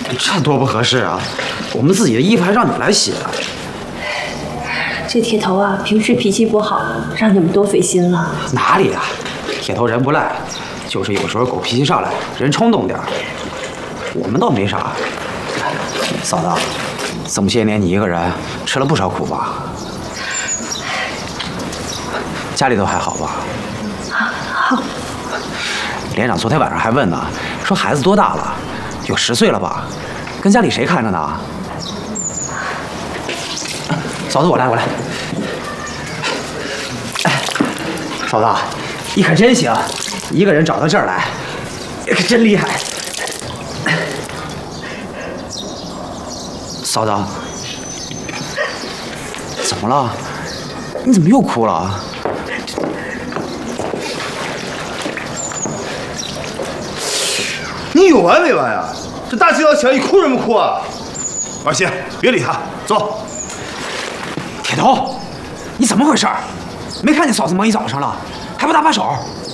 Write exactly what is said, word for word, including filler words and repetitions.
这多不合适啊！我们自己的衣服还让你来洗。 这铁头啊，平时脾气不好，让你们多费心了。 哪里啊？铁头人不赖，就是有时候狗脾气上来，人冲动点。我们倒没啥。嫂子，这么些年你一个人吃了不少苦吧？家里头还好吧？ 好。 连长昨天晚上还问呢，说孩子多大了？有十岁了吧？跟家里谁看着呢？嫂子，我来，我来。哎，嫂子，你可真行，一个人找到这儿来，可真厉害。嫂子，怎么了？你怎么又哭了？ 你有完没完呀？这大清早起来，你哭什么哭啊？二喜，别理他，走。 铁头，你怎么回事？没看见嫂子忙一早上了，还不搭把手？